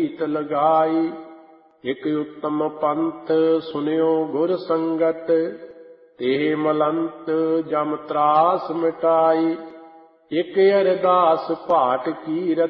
ਪ੍ਰੀਤ ਲਗਾਈ। ਇਕ ਉੱਤਮ ਪੰਥ ਸੁਨਿਓ ਗੁਰ ਸੰਗਤ, ਤੇ ਮਲੰਤ ਜਮ ਤਰਾਸ ਮਿਟਾਈ। ਇਕ ਅਰਦਾਸ ਭਾਟ ਕੀ